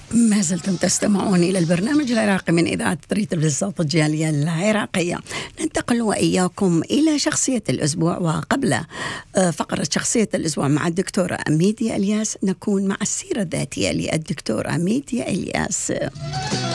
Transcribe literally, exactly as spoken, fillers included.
ما زلتم تستمعون إلى البرنامج العراقي من إذاعة الصوت الجالية العراقية. ننتقل وإياكم إلى شخصية الأسبوع، وقبل فقرة شخصية الأسبوع مع الدكتورة ميديا إلياس نكون مع السيرة الذاتية للدكتورة ميديا إلياس.